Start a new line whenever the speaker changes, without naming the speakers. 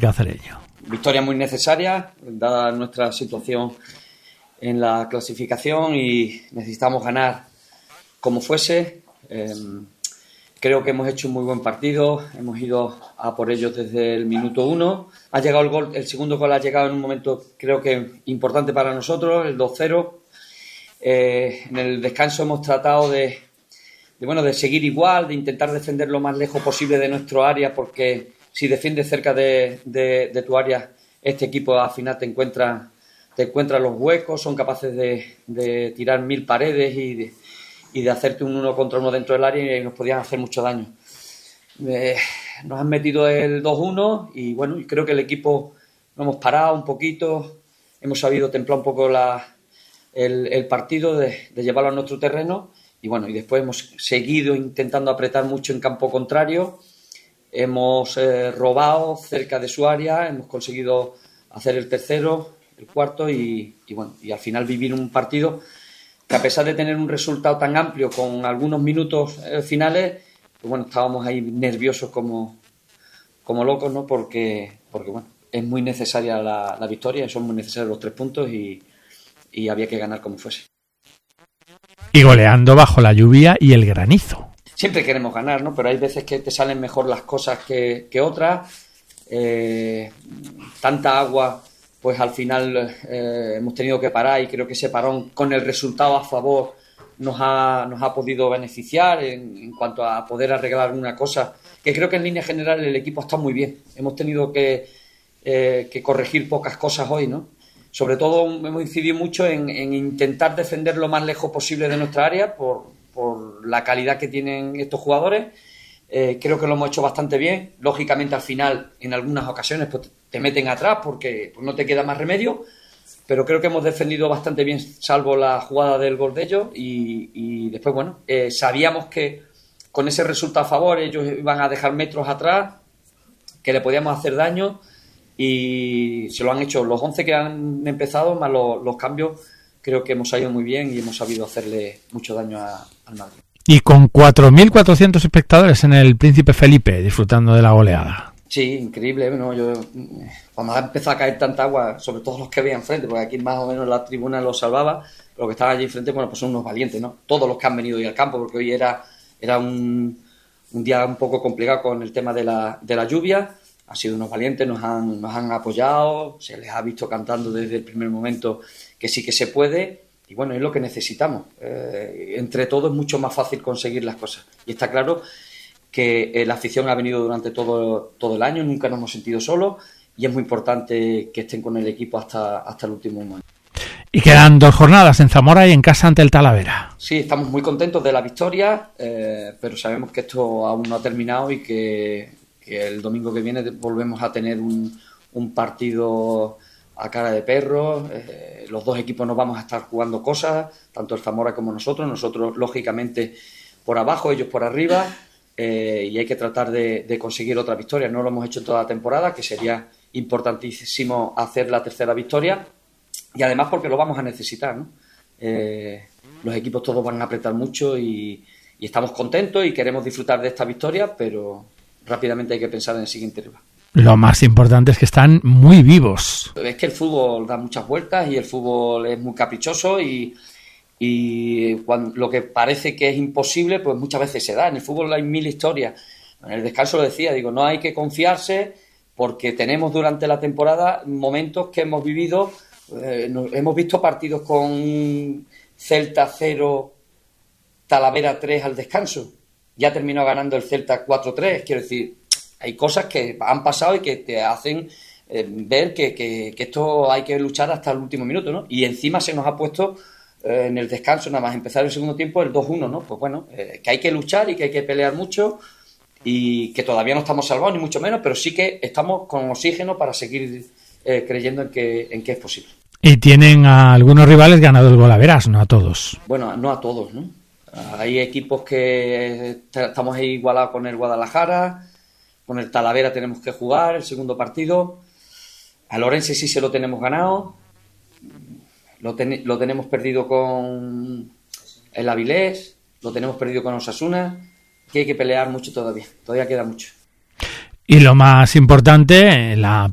cacereño.
Victoria muy necesaria, dada nuestra situación en la clasificación, y necesitamos ganar como fuese. Creo que hemos hecho un muy buen partido, hemos ido a por ellos desde el minuto 1. Ha llegado el gol, el segundo gol ha llegado en un momento creo que importante para nosotros, el 2-0. En el descanso hemos tratado de seguir igual, de intentar defender lo más lejos posible de nuestro área, porque si defiendes cerca de tu área, este equipo al final te encuentra los huecos, son capaces de tirar 1000 paredes y de hacerte un 1 contra 1 dentro del área, y nos podían hacer mucho daño. Nos han metido el 2-1 y bueno, creo que el equipo lo hemos parado un poquito, hemos sabido templar un poco el partido, de llevarlo a nuestro terreno, y bueno, y después hemos seguido intentando apretar mucho en campo contrario, hemos robado cerca de su área, hemos conseguido hacer el tercero, el cuarto, y bueno, y al final vivir un partido que, a pesar de tener un resultado tan amplio con algunos minutos finales, pues bueno, estábamos ahí nerviosos como locos, ¿no? Porque bueno, es muy necesaria la victoria, son muy necesarios los 3 puntos y había que ganar como fuese.
Y goleando bajo la lluvia y el granizo.
Siempre queremos ganar, ¿no? Pero hay veces que te salen mejor las cosas que otras. Tanta agua, pues al final hemos tenido que parar, y creo que ese parón con el resultado a favor nos ha podido beneficiar en cuanto a poder arreglar alguna cosa, que creo que en línea general el equipo está muy bien. Hemos tenido que corregir pocas cosas hoy, ¿no? Sobre todo hemos incidido mucho en intentar defender lo más lejos posible de nuestra área por la calidad que tienen estos jugadores. Creo que lo hemos hecho bastante bien. Lógicamente, al final, en algunas ocasiones, pues te meten atrás porque pues, no te queda más remedio, pero creo que hemos defendido bastante bien, salvo la jugada del gol de ellos, y después, bueno, sabíamos que con ese resultado a favor ellos iban a dejar metros atrás, que le podíamos hacer daño, y se lo han hecho. Los 11 que han empezado, más los cambios, creo que hemos salido muy bien y hemos sabido hacerle mucho daño al Madrid.
Y con 4.400 espectadores en el Príncipe Felipe, disfrutando de la goleada.
Sí, increíble, ¿no? Yo, cuando ha empezado a caer tanta agua, sobre todo los que veía enfrente, porque aquí más o menos la tribuna los salvaba, pero los que estaban allí enfrente, bueno, pues son unos valientes, ¿no? Todos los que han venido hoy al campo, porque hoy era un día un poco complicado con el tema de la lluvia. Han sido unos valientes, nos han apoyado, se les ha visto cantando desde el primer momento que sí que se puede, y bueno, es lo que necesitamos. Entre todos es mucho más fácil conseguir las cosas, y está claro que la afición ha venido durante todo el año, nunca nos hemos sentido solos, y es muy importante que estén con el equipo hasta el último momento.
Y quedan 2 jornadas en Zamora y en casa ante el Talavera.
Sí, estamos muy contentos de la victoria, pero sabemos que esto aún no ha terminado, y que el domingo que viene volvemos a tener un partido a cara de perro. Los 2 equipos nos vamos a estar jugando cosas, tanto el Zamora como nosotros lógicamente por abajo, ellos por arriba, y hay que tratar de conseguir otra victoria. No lo hemos hecho en toda la temporada, que sería importantísimo hacer la tercera victoria, y además porque lo vamos a necesitar, ¿no? Los equipos todos van a apretar mucho, y estamos contentos y queremos disfrutar de esta victoria, pero rápidamente hay que pensar en el siguiente rival.
Lo más importante es que están muy vivos.
Es que el fútbol da muchas vueltas, y el fútbol es muy caprichoso, y cuando lo que parece que es imposible, pues muchas veces se da. En el fútbol hay 1000 historias. En el descanso lo decía, digo, no hay que confiarse, porque tenemos durante la temporada momentos que hemos vivido. Hemos visto partidos con Celta 0, Talavera 3 al descanso. Ya terminó ganando el Celta 4-3. Quiero decir, hay cosas que han pasado y que te hacen ver que esto hay que luchar hasta el último minuto, ¿no? Y encima se nos ha puesto en el descanso, nada más empezar el segundo tiempo, el 2-1, ¿no? Pues bueno, que hay que luchar y que hay que pelear mucho, y que todavía no estamos salvados, ni mucho menos, pero sí que estamos con oxígeno para seguir creyendo en que es posible.
Y tienen a algunos rivales ganado el golaveras, no a todos.
Bueno, no a todos, ¿no? Hay equipos que estamos ahí igualados con el Guadalajara, con el Talavera tenemos que jugar el segundo partido. A Lorense sí se lo tenemos ganado. Lo tenemos perdido con el Avilés, lo tenemos perdido con Osasuna, que hay que pelear mucho todavía queda mucho.
Y lo más importante, la